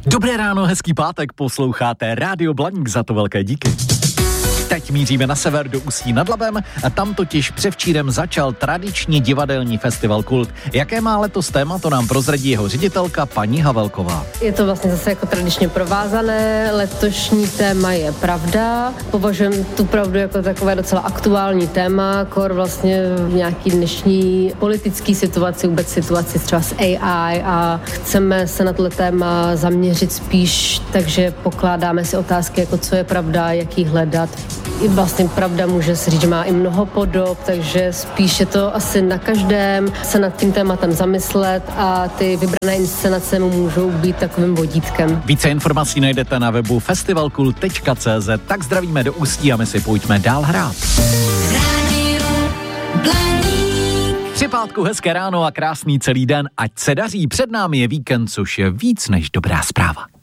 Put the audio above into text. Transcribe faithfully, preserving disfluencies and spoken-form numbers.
Dobré ráno, hezký pátek, posloucháte Rádio Blaník, za to velké díky. Teď míříme na sever do Ústí nad Labem, a tam totiž převčírem začal tradiční divadelní festival Kult. Jaké má letos téma, to nám prozradí jeho ředitelka paní Havelková. Je to vlastně zase jako tradičně provázané, letošní téma je pravda. Považujeme tu pravdu jako takové docela aktuální téma, kor vlastně v nějaký dnešní politické situaci, vůbec situaci třeba s A I, a chceme se na tohle téma zaměřit spíš, takže pokládáme si otázky jako co je pravda, jak ji hledat. I vlastně pravda může se říct, že má i mnoho podob, takže spíš je to asi na každém se nad tím tématem zamyslet a ty vybrané inscenace mu můžou být takovým vodítkem. Více informací najdete na webu festivalkult tečka cé zet. Tak zdravíme do Ústí a my si pojďme dál hrát. Při pátku hezké ráno a krásný celý den, ať se daří, před námi je víkend, což je víc než dobrá zpráva.